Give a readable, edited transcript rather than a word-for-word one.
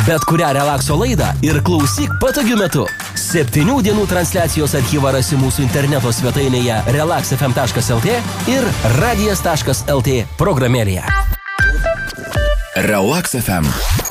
bet kurią relakso laidą ir klausyk patogiu metu. 7 dienų transliacijos archyvą rasi mūsų interneto svetainėje relaxfm.lt ir radijas.lt programėlėje. Relax FM.